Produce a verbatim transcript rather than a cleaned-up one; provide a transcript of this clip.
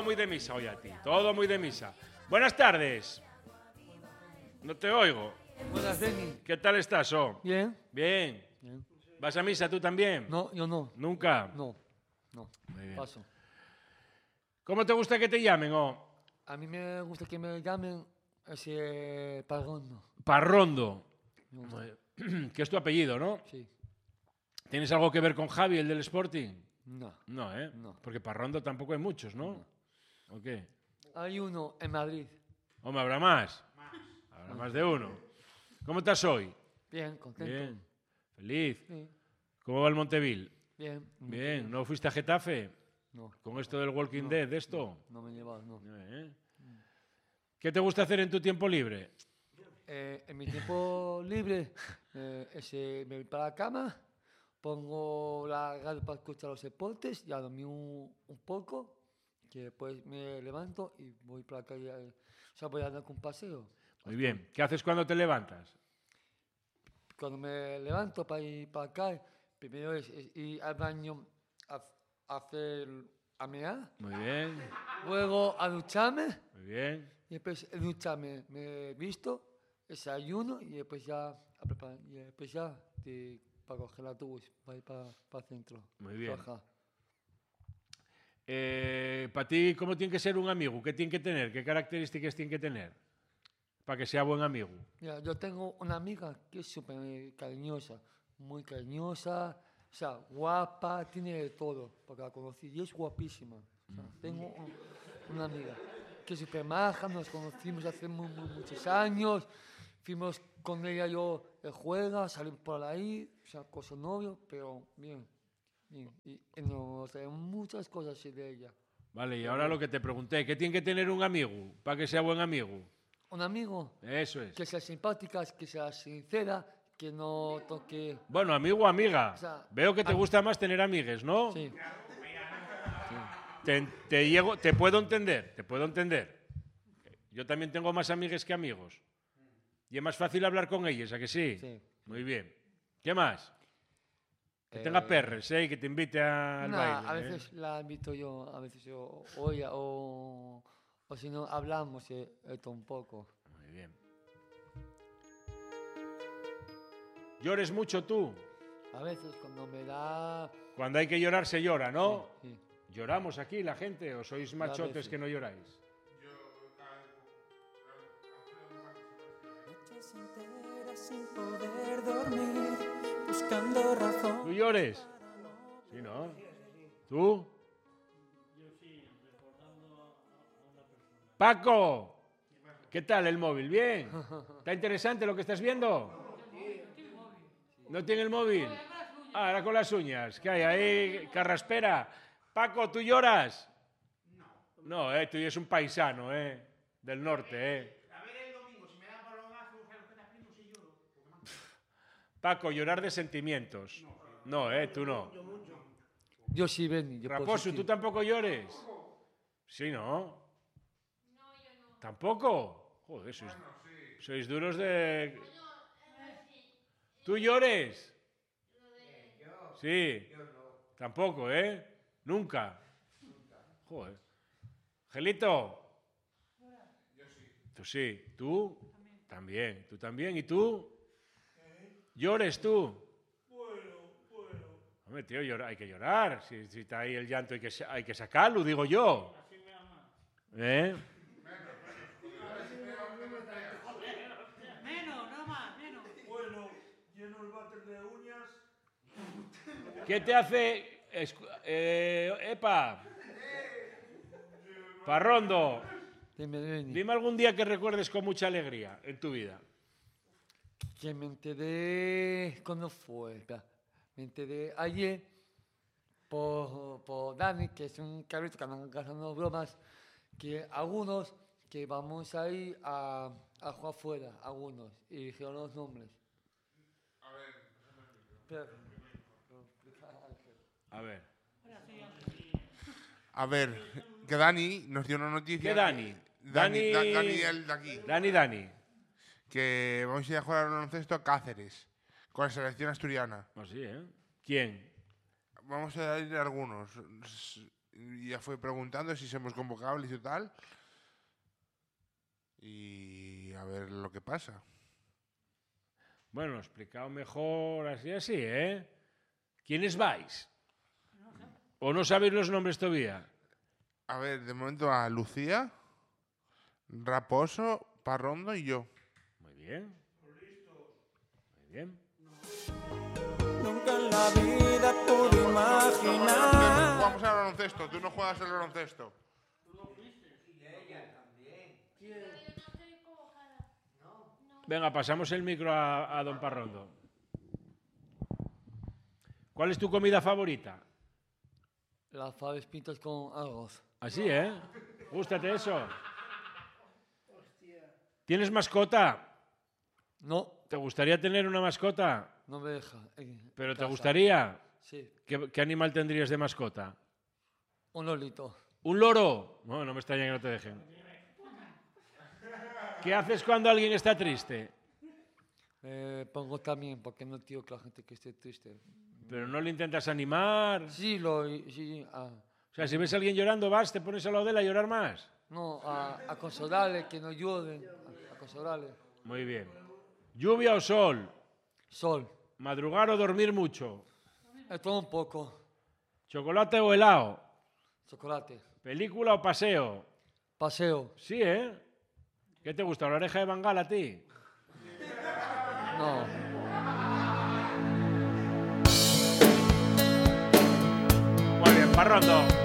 muy de misa hoy a ti, todo muy de misa. Buenas tardes. No te oigo. Buenas, Denny. ¿Qué tal estás, oh? Bien. Bien. Bien. ¿Vas a misa tú también? No, yo no. ¿Nunca? No, no. Muy bien. Paso. ¿Cómo te gusta que te llamen, oh? A mí me gusta que me llamen ese Parrondo. Parrondo. Me gusta. Que es tu apellido, ¿no? Sí. ¿Tienes algo que ver con Javi, el del Sporting? No. No, ¿eh? No. Porque Parrondo tampoco hay muchos, ¿no? ¿O qué? Hay uno en Madrid. Hombre, ¿habrá más? Habrá más de uno. ¿Cómo estás hoy? Bien, contento. Bien. ¿Feliz? Sí. ¿Cómo va el Monteville? Bien. Bien. ¿No fuiste a Getafe? No. ¿Con esto del Walking No, Dead, de esto? No me llevas, no. ¿Eh? ¿Qué te gusta hacer en tu tiempo libre? Eh, en mi tiempo libre, eh, ese, me voy para la cama, pongo la radio para escuchar los deportes, ya dormí un, un poco, que después me levanto y voy para la calle, eh, o sea, voy a dar un paseo. Muy bien. ¿Qué haces cuando te levantas? Cuando me levanto para ir para acá, primero es, es ir al baño a, a hacer, a mear, Muy bien. luego a ducharme, Muy bien. y después de ducharme me visto, desayuno y después ya, a preparar, y después ya te, para coger el autobús, para ir para, para el centro. Muy bien. Trabajar. Eh, para ti, ¿cómo tiene que ser un amigo? ¿Qué tiene que tener? ¿Qué características tiene que tener para que sea buen amigo? Mira, yo tengo una amiga que es súper cariñosa, muy cariñosa, o sea, guapa, tiene de todo, porque la conocí y es guapísima. O sea, tengo un- una amiga que es súper maja, nos conocimos hace mu- mu- muchos años, fuimos con ella yo de juega, salimos por ahí, o sea, con su novio, pero bien, bien. Y, y nos traemos muchas cosas así de ella. Vale, y ahora lo que te pregunté, ¿qué tiene que tener un amigo para que sea buen amigo? Un amigo Eso es. que sea simpática, que sea sincera, que no toque... Bueno, amigo o amiga. O sea, Veo que te am- gusta más tener amigues, ¿no? Sí. Te, te llego, te puedo entender, te puedo entender. Yo también tengo más amigues que amigos. Y es más fácil hablar con ellos, ¿a que sí? Sí. Muy bien. ¿Qué más? Que Eh, tenga perres, ¿eh? Y que te invite al Nah, baile. a ¿eh? veces la invito yo, a veces yo, o ella, o, o si no, hablamos eh, esto un poco. Muy bien. ¿Llores mucho tú? A veces cuando me da... Cuando hay que llorar se llora, ¿no? Sí, sí. ¿Lloramos aquí la gente o sois machotes veces. que no lloráis? Noches enteras sin poder dormir, buscando razón. ¿Tú llores? Sí, ¿no? ¿Tú? Paco, ¿qué tal el móvil? ¿Bien? ¿Está interesante lo que estás viendo? ¿No tiene el móvil? Ah, ahora con las uñas. ¿Qué hay ahí? Carraspera. Paco, ¿tú lloras? No. No, eh, tú eres un paisano, eh, del norte, eh. A ver el domingo, si me dan balonazos a los cataprimos y lloro. Paco, llorar de sentimientos. No, eh, tú no. Yo sí, Benny. Yo Raposo, positivo. ¿tú tampoco llores? Sí, ¿no? ¿Tampoco? Joder, sois, sois duros de... ¿Tú llores? Sí. Tampoco, ¿eh? Nunca. Joder. Gelito. Tú sí. ¿Tú? También. ¿Tú también? ¿Y tú? ¿Llores tú? Hombre, tío, llora- hay que llorar. Si, si está ahí el llanto hay que, sa- hay que sacarlo, digo yo. ¿Eh? Menos, no más, menos. Bueno, lleno el váter de uñas. ¿Qué te hace... escu- eh, epa. Parrondo, Dime, Benny. dime algún día que recuerdes con mucha alegría en tu vida. Que me enteré... ¿Cuándo fue? Espera. Me enteré ayer por, por Dani, que es un cabrito que andan gastando bromas, que algunos que vamos a ir a, a jugar fuera, algunos, y dijeron los nombres. Espera, A ver. A ver, que Dani nos dio una noticia. ¿Qué Dani? Dani, Dani- Da- Dani el de aquí. Dani, Dani. Que vamos a ir a jugar al baloncesto a Cáceres, con la selección asturiana. Así, ¿eh? ¿Quién? Vamos a ir algunos. y ya fue preguntando si somos convocables y tal. Y a ver lo que pasa. Bueno, explicado mejor así, así, ¿eh? ¿Quiénes vais? ¿O no sabéis los nombres todavía? A ver, de momento a Lucía, Raposo, Parrondo y yo. Muy bien. Muy bien. Nunca en la vida pude imaginar. Vamos al baloncesto, tú no juegas al baloncesto. Venga, pasamos el micro a, a don Parrondo. ¿Cuál es tu comida favorita? Las faves pintas con arroz. Así, ¿eh? ¿Gústate eso? ¿Tienes mascota? No, ¿Te gustaría tener una mascota? no me deja. en- ¿Pero en te casa. gustaría? Sí, ¿Qué, qué animal tendrías de mascota? un lolito. ¿Un loro? No, no me extraña que no te dejen. ¿Qué haces cuando alguien está triste? Eh, pongo también, porque no quiero que la gente que esté triste. Pero no le intentas animar. Sí, lo, sí, a, O sea, si ves a alguien llorando, vas, te pones al lado de él a llorar más. no, a, a consolarle, que no lloren, a, a consolarle. Muy bien. ¿Lluvia o sol? Sol, ¿Madrugar o dormir mucho? eh, todo un poco. ¿Chocolate o helado? Chocolate, ¿Película o paseo? paseo, Sí, ¿eh? ¿Qué te gusta, la oreja de Bangal a ti? no. Muy bien, Parrondo.